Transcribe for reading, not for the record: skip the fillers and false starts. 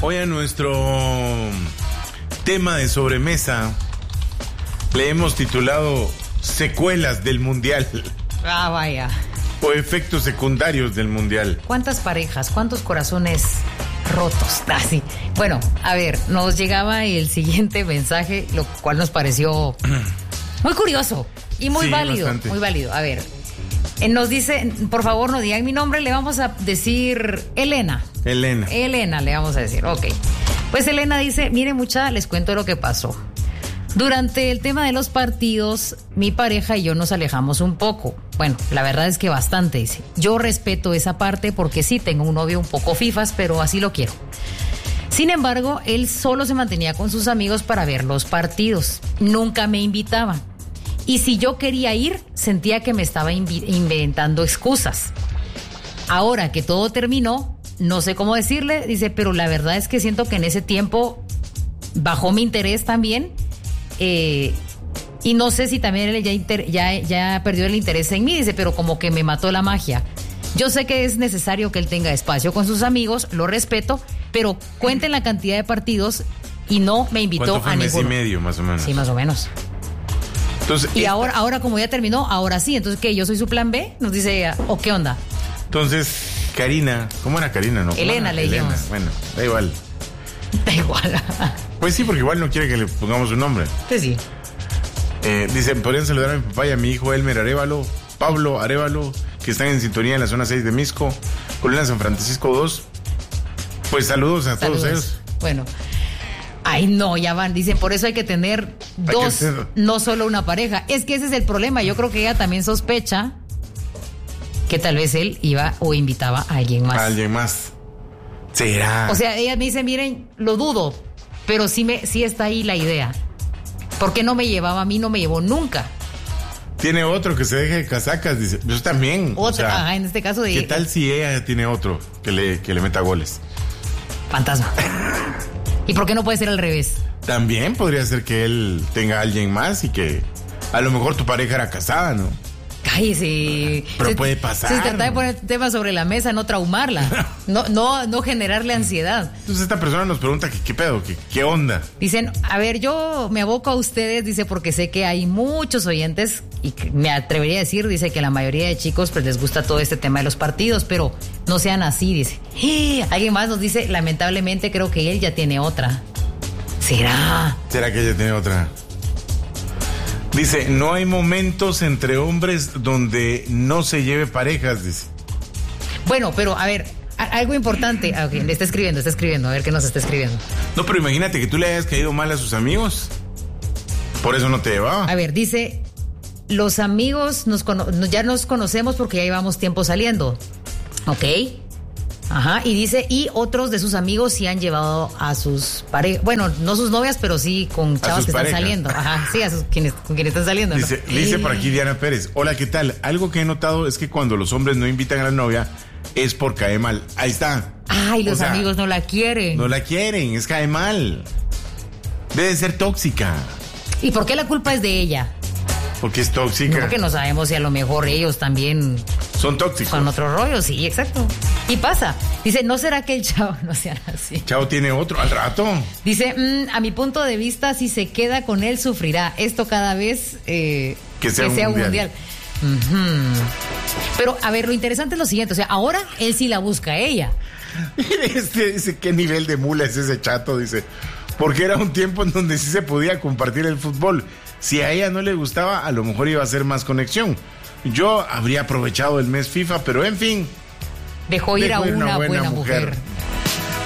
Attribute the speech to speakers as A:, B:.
A: Hoy a nuestro tema de sobremesa le hemos titulado Secuelas del Mundial.
B: Ah, vaya.
A: O efectos secundarios del Mundial.
B: ¿Cuántas parejas, cuántos corazones rotos? Ah, sí. Bueno, a ver, nos llegaba el siguiente mensaje, lo cual nos pareció muy curioso y muy válido. Bastante. Muy válido. A ver, nos dice, por favor no digan mi nombre, le vamos a decir Elena. Elena le vamos a decir, ok. Pues Elena dice, miren mucha, les cuento lo que pasó. Durante el tema de los partidos, mi pareja y yo nos alejamos un poco. Bueno, la verdad es que bastante, dice. Yo respeto esa parte porque sí tengo un novio un poco fifas, pero así lo quiero. Sin embargo, él solo se mantenía con sus amigos para ver los partidos. Nunca me invitaba. Y si yo quería ir, sentía que me estaba inventando excusas. Ahora que todo terminó, no sé cómo decirle, dice, pero la verdad es que siento que en ese tiempo bajó mi interés también. Y no sé si también él ya perdió el interés en mí, dice, pero como que me mató la magia. Yo sé que es necesario que él tenga espacio con sus amigos, lo respeto, pero cuenten la cantidad de partidos y no me invitó a ninguno.
A: Mes y medio, más o menos.
B: Sí, más o menos.
A: Entonces,
B: y ahora como ya terminó, ahora sí, entonces ¿qué? ¿Yo soy su plan B? Nos dice ella, ¿o qué onda?
A: Entonces, Karina, ¿cómo era Karina? ¿No?
B: Elena le dijimos.
A: Bueno, da igual.
B: Da igual.
A: Pues sí, porque igual no quiere que le pongamos un nombre.
B: Pues sí.
A: Dice, podrían saludar a mi papá y a mi hijo Elmer Arévalo, Pablo Arévalo, que están en sintonía en la zona 6 de Misco, Colonia San Francisco 2. Pues saludos a todos ellos.
B: Bueno. Ay, no, ya van. Dicen, por eso hay que tener dos, no solo una pareja. Es que ese es el problema. Yo creo que ella también sospecha que tal vez él iba o invitaba a alguien más.
A: A alguien más. ¿Será?
B: O sea, ella me dice, miren, lo dudo, pero sí está ahí la idea. ¿Por qué no me llevaba a mí? No me llevó nunca.
A: Tiene otro que se deje de casacas, dice. Yo también.
B: Otra, o sea, en este caso de...
A: ¿Qué tal si ella tiene otro que le meta goles?
B: Fantasma. ¿Y por qué no puede ser al revés?
A: También podría ser que él tenga a alguien más y que a lo mejor tu pareja era casada, ¿no?
B: Cállese.
A: Pero puede pasar.
B: Se trata de poner temas sobre la mesa, no traumarla. No generarle ansiedad.
A: Entonces esta persona nos pregunta qué pedo, qué onda.
B: Dicen, a ver, yo me aboco a ustedes, dice, porque sé que hay muchos oyentes y me atrevería a decir, dice que la mayoría de chicos pues les gusta todo este tema de los partidos, pero no sean así, dice. Alguien más nos dice, lamentablemente creo que él ya tiene otra. ¿Será?
A: ¿Será que ella tiene otra? Dice, no hay momentos entre hombres donde no se lleve parejas, dice.
B: Bueno, pero a ver, algo importante. Okay, le está escribiendo, a ver qué nos está escribiendo.
A: No, pero imagínate que tú le hayas caído mal a sus amigos. Por eso no te llevaba.
B: A ver, dice, los amigos ya nos conocemos porque ya llevamos tiempo saliendo. Ok. Ajá, y dice, y otros de sus amigos sí han llevado a sus parejas, bueno, no sus novias, pero sí con chavas que están saliendo. Ajá, sí, con quienes están saliendo.
A: Dice por aquí Diana Pérez, hola, ¿qué tal? Algo que he notado es que cuando los hombres no invitan a la novia es por cae mal. Ahí está.
B: Ay, los amigos no la quieren.
A: No la quieren, es cae mal. Debe ser tóxica.
B: ¿Y por qué la culpa es de ella?
A: Porque es tóxica.
B: No, porque no sabemos si a lo mejor ellos también
A: son tóxicos.
B: Son otro rollo, sí, exacto. Y pasa. Dice, ¿no será que el chavo no sea así?
A: Chavo tiene otro al rato.
B: Dice, a mi punto de vista, si se queda con él, sufrirá. Esto cada vez que sea un mundial. Uh-huh. Pero, a ver, lo interesante es lo siguiente. O sea, ahora él sí la busca a ella.
A: Dice, ¿qué nivel de mula es ese chato? Dice, porque era un tiempo en donde sí se podía compartir el fútbol. Si a ella no le gustaba, a lo mejor iba a ser más conexión. Yo habría aprovechado el mes FIFA, pero en fin.
B: Dejó ir a una buena mujer.